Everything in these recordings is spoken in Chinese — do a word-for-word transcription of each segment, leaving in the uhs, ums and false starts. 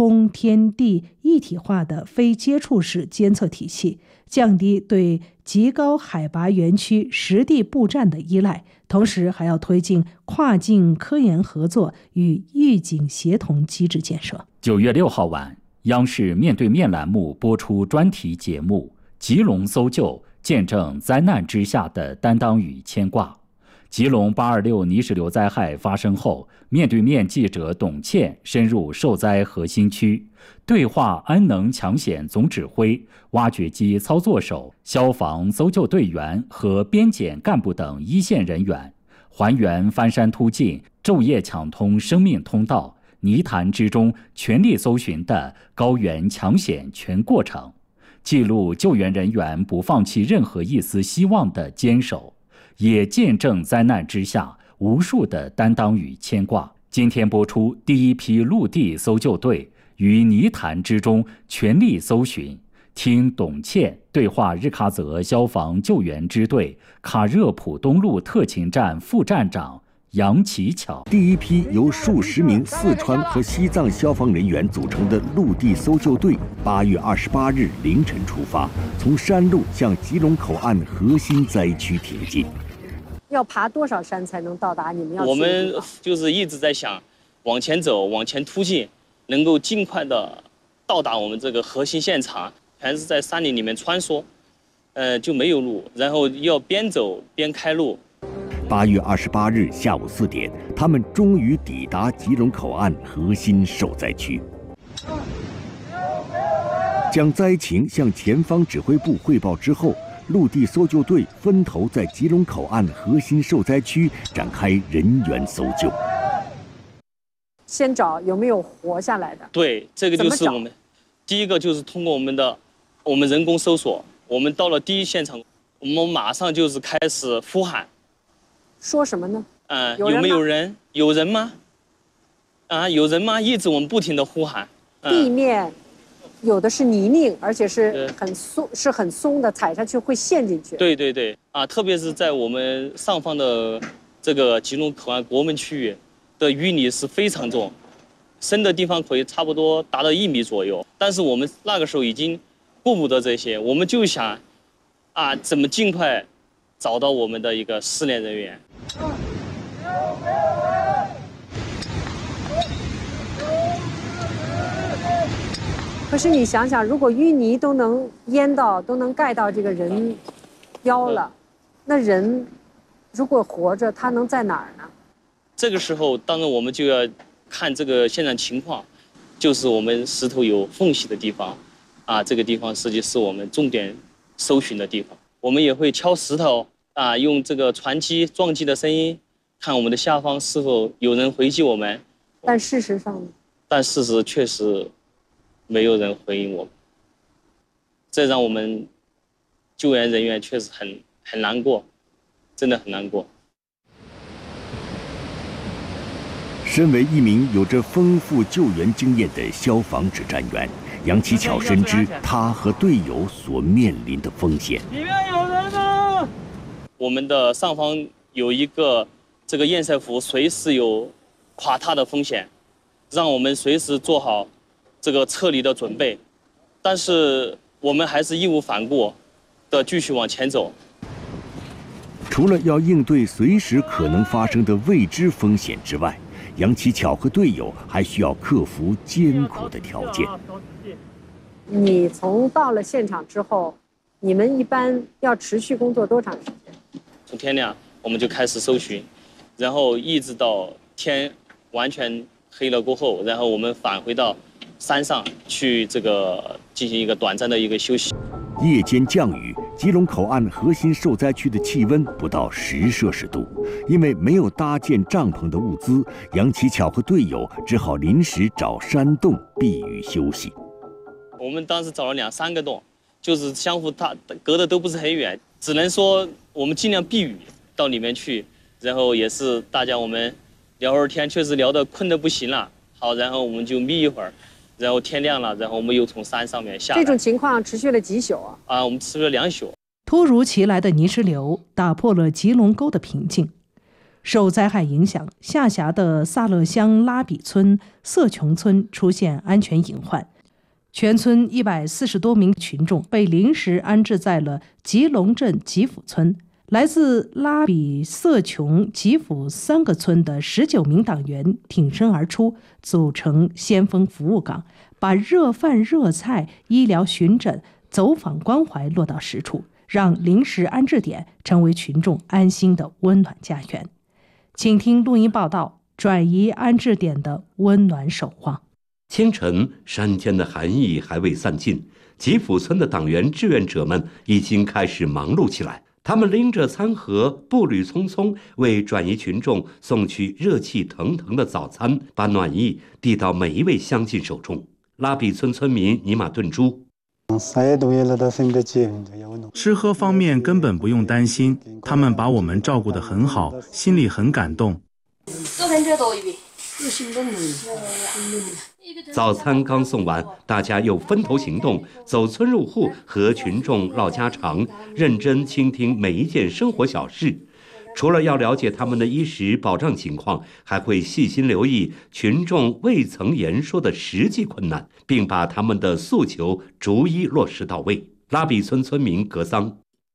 空天地一体化的非接触式监测体系，降低对极高海拔园区实地布站的依赖，同时还要推进跨境科研合作与预警协同机制建设。 九月六号晚，央视面对面栏目播出专题节目《吉隆搜救：见证灾难之下的担当与牵挂》。吉隆八二六泥石流灾害发生后，面对面记者董倩深入受灾核心区，对话安能抢险总指挥、挖掘机操作手、消防搜救队员和边检干部等一线人员，还原翻山突进、昼夜抢通生命通道、泥潭之中全力搜寻的高原抢险全过程，记录救援人员不放弃任何一丝希望的坚守，也见证灾难之下无数的担当与牵挂。今天播出第一批陆地搜救队于泥潭之中全力搜寻，听董倩对话日喀则消防救援支队卡热普东路特勤站副站长杨启巧。 第一批由数十名四川和西藏消防人员组成的陆地搜救队，八月二十八日凌晨出发，从山路向吉隆口岸核心灾区挺进。 要爬多少山才能到达你们要去的地方？ 我们就是一直在想，往前走，往前突进，能够尽快的到达我们这个核心现场。全是在山林里面穿梭，呃，就没有路，然后要边走边开路。 八月二十八日下午四点，他们终于抵达吉隆口岸核心受灾区，将灾情向前方指挥部汇报之后，陆地搜救队分头在吉隆口岸核心受灾区展开人员搜救。 先找有没有活下来的。 对，这个就是我们第一个，就是通过我们的我们人工搜索。我们到了第一现场，我们马上就是开始呼喊。 说什么呢？ 嗯、呃，有没有人？有人吗？啊，有人吗？一直我们不停的呼喊。 嗯、地面有的是泥泞，而且是很松，是很松的，踩下去会陷进去。 对对对，啊，特别是在我们上方的这个吉隆口岸国门区域的淤泥是非常重，深的地方可以差不多达到一米左右。但是我们那个时候已经顾不得这些，我们就想，啊，怎么尽快找到我们的一个失联人员。 可是你想想，如果淤泥都能淹到，都能盖到这个人腰了，那人如果活着，他能在哪儿呢？ 这个时候，当然我们就要看这个现场情况，就是我们石头有缝隙的地方，啊，这个地方实际是我们重点搜寻的地方。我们也会敲石头，啊，用这个船机撞击的声音，看我们的下方是否有人回击我们。 但事实上呢？ 但事实确实没有人回应我们，这让我们救援人员确实很很难过，真的很难过。 身为一名有着丰富救援经验的消防指战员，杨启巧深知他和队友所面临的风险。 里面有人呢！我们的上方有一个这个堰塞湖，随时有垮塌的风险，让我们随时做好这个撤离的准备。但是我们还是义无反顾的继续往前走。 除了要应对随时可能发生的未知风险之外，杨启巧和队友还需要克服艰苦的条件。 你从到了现场之后，你们一般要持续工作多长时间？ 从天亮我们就开始搜寻，然后一直到天完全黑了过后，然后我们返回到山上去这个进行一个短暂的一个休息。 夜间降雨，吉隆口岸核心受灾区的气温不到十摄氏度。因为没有搭建帐篷的物资，杨启巧和队友只好临时找山洞避雨休息。 我们当时找了两三个洞，就是相互它隔得都不是很远，只能说我们尽量避雨到里面去。然后也是大家我们聊会儿天，确实聊得困得不行了。好，然后我们就眯一会儿。然后天亮了，然后我们又从山上面下来。 这种情况持续了几宿啊？ 啊，我们持续了两宿。 突如其来的泥石流打破了吉隆沟的平静。 受灾害影响，下辖的萨勒乡拉比村、色琼村出现安全隐患，全村一百四十多名群众被临时安置在了吉隆镇吉府村。来自拉比、色琼、吉府三个村的十九名党员挺身而出，组成先锋服务岗，把热饭、热菜、医疗巡诊、走访关怀落到实处，让临时安置点成为群众安心的温暖家园。请听录音报道：转移安置点的温暖守望。 清晨，山间的寒意还未散尽，吉府村的党员志愿者们已经开始忙碌起来。他们拎着餐盒，步履匆匆，为转移群众送去热气腾腾的早餐，把暖意递到每一位乡亲手中。拉比村村民尼玛顿珠， 吃喝方面根本不用担心，他们把我们照顾得很好，心里很感动。 早餐刚送完，大家又分头行动，走村入户，和群众唠家常，认真倾听每一件生活小事。除了要了解他们的衣食保障情况，还会细心留意群众未曾言说的实际困难，并把他们的诉求逐一落实到位。拉比村村民格桑，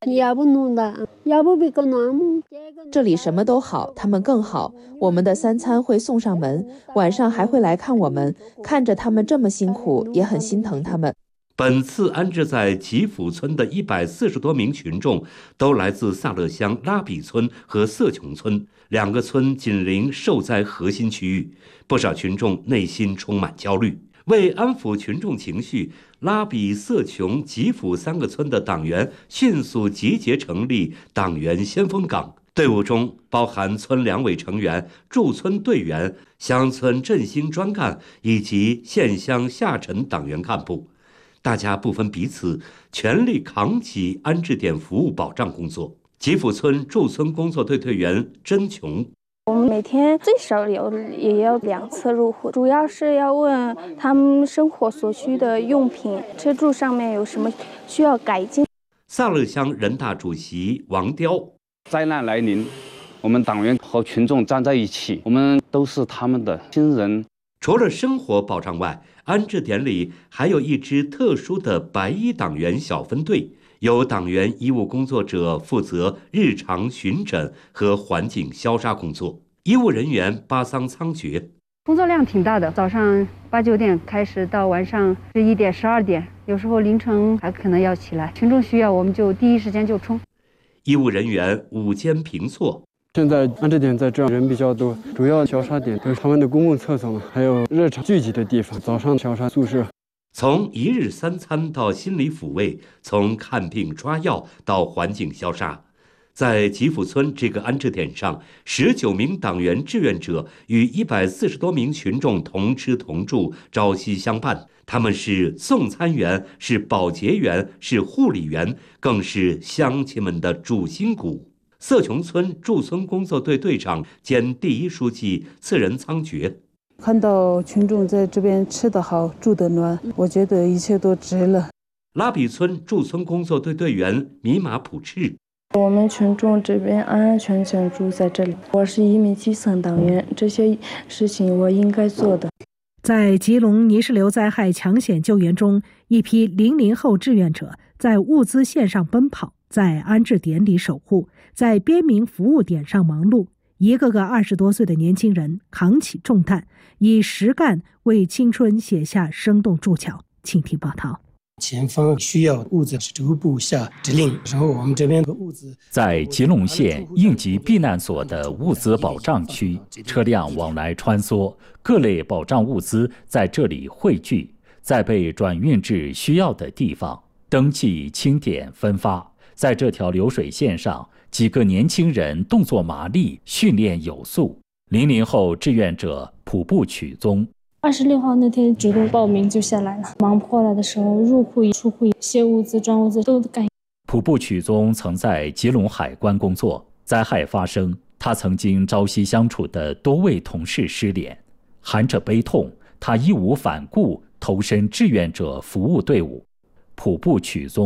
这里什么都好，他们更好。我们的三餐会送上门，晚上还会来看我们，看着他们这么辛苦，也很心疼他们。 本次安置在吉府村的一百四十多名群众，都来自萨勒乡拉比村和色琼村，两个村紧邻受灾核心区域，不少群众内心充满焦虑。为安抚群众情绪，拉比、色琼、吉府三个村的党员迅速集结成立党员先锋岗，队伍中包含村两委成员、驻村队员、乡村振兴专干以及县乡下沉党员干部，大家不分彼此，全力扛起安置点服务保障工作。吉府村驻村工作队队员甄琼， 我们每天最少有也要两次入户，主要是要问他们生活所需的用品，车柱上面有什么需要改进。 萨勒乡人大主席王雕， 灾难来临，我们党员和群众站在一起，我们都是他们的亲人。 除了生活保障外，安置点里还有一支特殊的白衣党员小分队，由党员医务工作者负责日常巡诊和环境消杀工作。医务人员巴桑仓觉， 工作量挺大的，早上八九点开始，到晚上十一点、十二点，有时候凌晨还可能要起来。群众需要，我们就第一时间就冲。 医务人员午间评错。 现在安置点在这人比较多，主要消杀点都是他们的公共厕所嘛，还有日常聚集的地方。早上消杀宿舍。 从一日三餐到心理抚慰，从看病抓药到环境消杀，在吉府村这个安置点上，十九名党员志愿者与一百四十多名群众同吃同住，朝夕相伴。他们是送餐员，是保洁员，是护理员，更是乡亲们的主心骨。色琼村驻村工作队队长兼第一书记次仁仓觉， 看到群众在这边吃得好、住得暖，我觉得一切都值了。 拉比村驻村工作队队员米马普赤， 我们群众这边安安全全住在这里。我是一名基层党员，这些事情我应该做的。 在吉隆泥石流灾害抢险救援中，一批零零后志愿者在物资线上奔跑，在安置点里守护，在边民服务点上忙碌。一个个二十多岁的年轻人扛起重担，以实干为青春写下生动注脚。请听报道。 前方需要物资逐步下指令，然后我们这边的物资在吉隆县应急避难所的物资保障区，车辆往来穿梭，各类保障物资在这里汇聚，再被转运至需要的地方，登记清点分发。在这条流水线上，几个年轻人动作麻利，训练有素。零零后志愿者普步取宗。 二十六号那天主动报名就下来了，忙不过来的时候，入户出户卸物资装物资都干。 普步取宗曾在吉隆海关工作，灾害发生，他曾经朝夕相处的多位同事失联，含着悲痛，他义无反顾投身志愿者服务队伍。普步取宗，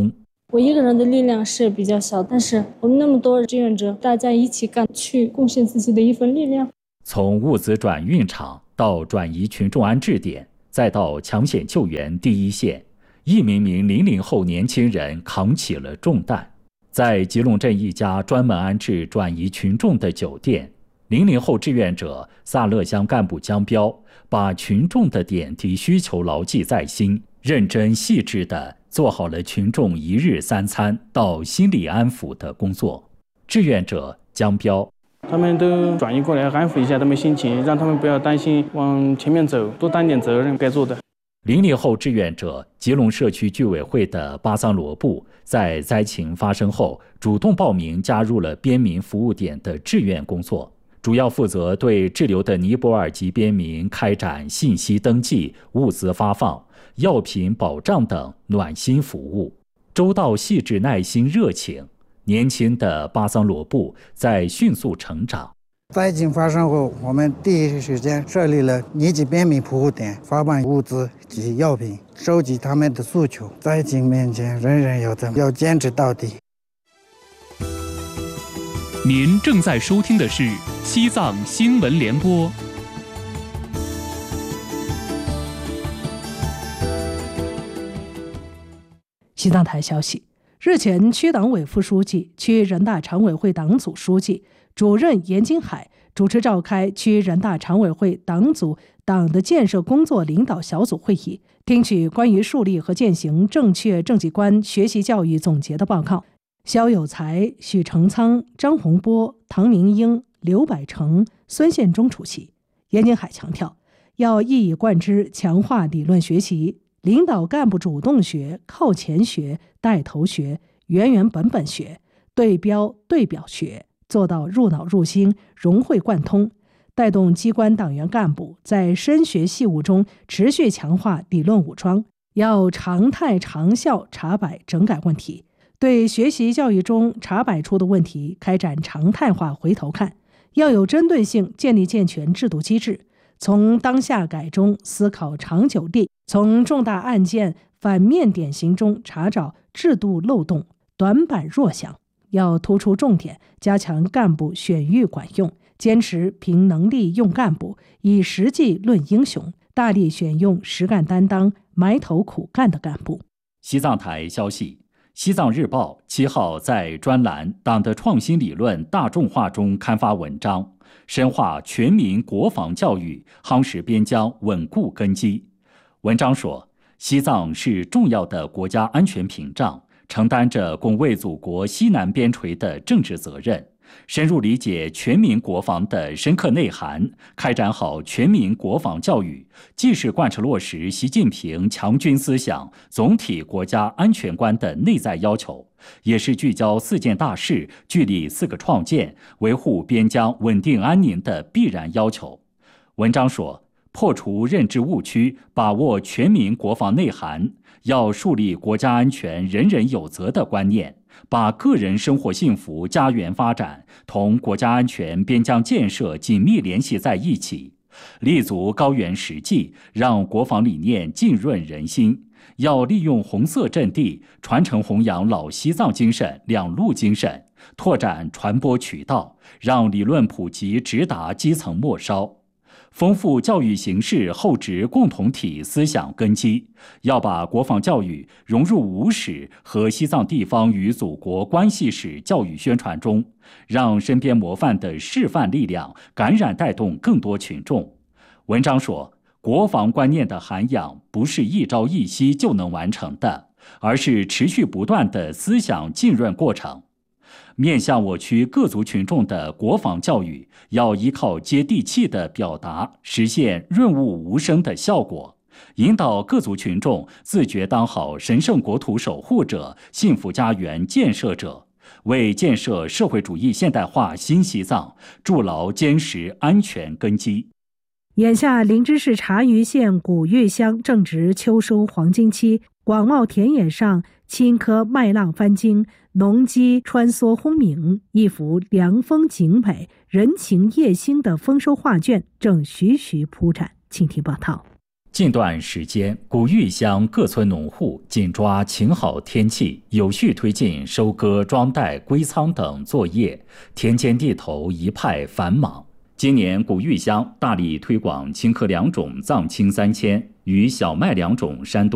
我一个人的力量是比较小，但是我们那么多志愿者，大家一起干，去贡献自己的一份力量。 从物资转运场到转移群众安置点，再到抢险救援第一线，一名名零零后年轻人扛起了重担。在吉隆镇一家专门安置转移群众的酒店，零零后志愿者萨勒乡干部江彪把群众的点滴需求牢记在心，认真细致地做好了群众一日三餐到心理安抚的工作。志愿者江彪， 他们都转移过来安抚一下他们心情，让他们不要担心，往前面走，多担点责任，该做的。 零零后志愿者吉隆社区居委会的巴桑罗部在灾情发生后主动报名加入了边民服务点的志愿工作，主要负责对滞留的尼泊尔籍边民开展信息登记、物资发放、药品保障等暖心服务。周到、细致、耐心、热情，年轻的巴桑罗部在迅速成长。 灾情发生后，我们第一时间设立了尼吉边民服务点，发放物资及药品，收集他们的诉求。灾情面前，人人有责，要坚持到底。 您正在收听的是西藏新闻联播。 西藏台消息，日前，区党委副书记、区人大常委会党组书记、主任严金海主持召开区人大常委会党组党的建设工作领导小组会议，听取关于树立和践行正确政绩观学习教育总结的报告。肖有才、许成仓、张洪波、唐明英、刘百成、孙宪忠出席。严金海强调，要一以贯之强化理论学习，领导干部主动学、靠前学、带头学、原原本本学、对标对表学，做到入脑入心、融会贯通，带动机关党员干部在深学细务中持续强化理论武装，要常态长效查摆整改问题，对学习教育中查摆出的问题开展常态化回头看，要有针对性建立健全制度机制，从当下改中思考长久力，从重大案件反面典型中查找制度漏洞、短板弱项，要突出重点，加强干部选育管用，坚持凭能力用干部，以实际论英雄，大力选用实干担当、埋头苦干的干部。 西藏台消息，西藏日报七号在专栏《党的创新理论大众化》中刊发文章，深化全民国防教育，夯实边疆，稳固根基。文章说，西藏是重要的国家安全屏障，承担着拱卫祖国西南边陲的政治责任，深入理解全民国防的深刻内涵，开展好全民国防教育，既是贯彻落实习近平强军思想、总体国家安全观的内在要求，也是聚焦四件大事、聚力四个创建、维护边疆稳定安宁的必然要求。文章说，破除认知误区，把握全民国防内涵，要树立国家安全人人有责的观念，把个人生活幸福、家园发展同国家安全、边疆建设紧密联系在一起，立足高原实际，让国防理念浸润人心。要利用红色阵地，传承弘扬老西藏精神、两路精神，拓展传播渠道，让理论普及直达基层末梢。丰富教育形式厚植共同体思想根基，要把国防教育融入吴史和西藏地方与祖国关系史教育宣传中，让身边模范的示范力量感染带动更多群众。文章说，国防观念的涵养不是一朝一夕就能完成的，而是持续不断的思想浸润过程。面向我区各族群众的国防教育，要依靠接地气的表达，实现润物无声的效果，引导各族群众自觉当好神圣国土守护者、幸福家园建设者，为建设社会主义现代化新西藏筑牢坚实安全根基。 眼下，林芝市察隅县古玉乡正值秋收黄金期，广袤田野上青稞麦浪翻经，农机穿梭轰鸣，一幅凉风景美、人情夜兴的丰收画卷正徐徐铺展。请听报道。 近段时间，古玉乡各村农户紧抓晴好天气，有序推进收割、装袋、归仓等作业，田间地头一派繁忙。今年古玉乡大力推广青稞两种藏青三千与小麦两种山东